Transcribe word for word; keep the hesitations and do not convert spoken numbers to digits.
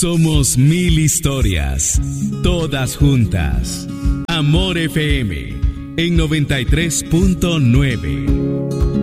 Somos mil historias, todas juntas. Amor F M en noventa y tres punto nueve.